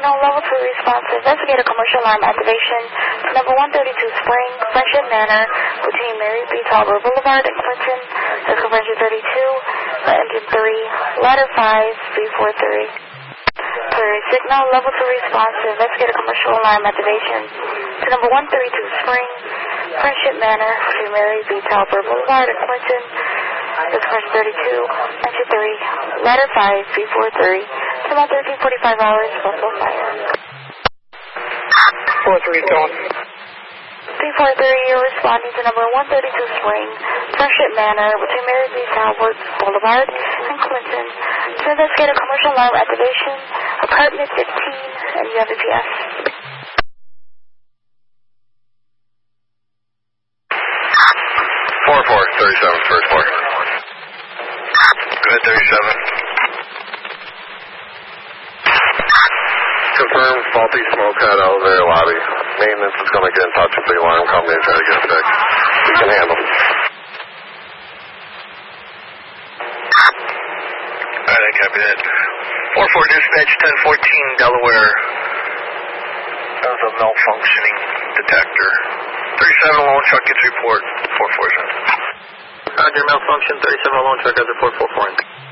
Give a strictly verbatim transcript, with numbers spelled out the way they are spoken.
Signal level two response to investigate a commercial alarm activation to number one thirty-two Spring, Friendship Manor, between Mary B. Talbot Boulevard and Clinton, Circle Ranger thirty-two, engine three, ladder five, three four three. Prairie Signal level two response to investigate a commercial alarm activation to number one thirty-two Spring, Friendship Manor, between Mary B. Talbot Boulevard and Clinton, Circle Ranger thirty-two, engine three, ladder five, three four three. It's about thirteen forty-five hours, Buffalo Fire. four three, Dawn. three four three, you're responding to number one thirty-two Spring, Friendship Manor, between Mary B. Talbot Boulevard and Clinton, to investigate a commercial alarm activation, apartment fifteen, and you have a P S. four four, thirty-seven, first floor. Go ahead, thirty-seven. Confirm faulty smoke head elevator lobby. Maintenance is going to get in touch with the alarm company and try to get it fixed. We can handle it. Alright, I copy that. four four dispatch, ten fourteen Delaware. That was a malfunctioning detector. thirty-seven lone truck gets report four four seven. Roger, malfunction, thirty-seven lone truck has report four four.